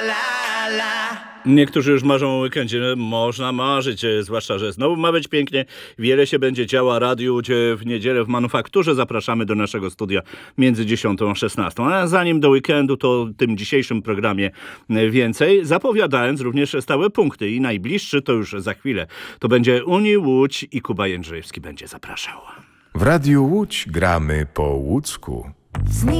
Niektórzy już marzą o weekendzie. Można marzyć, zwłaszcza, że znowu ma być pięknie. Wiele się będzie działo. Radio Łódź w niedzielę w Manufakturze. Zapraszamy do naszego studia między 10 a 16. A zanim do weekendu, to w tym dzisiejszym programie więcej. Zapowiadając również stałe punkty. I najbliższy to już za chwilę. To będzie Unii Łódź i Kuba Jędrzejewski będzie zapraszał. W Radiu Łódź gramy po łódzku.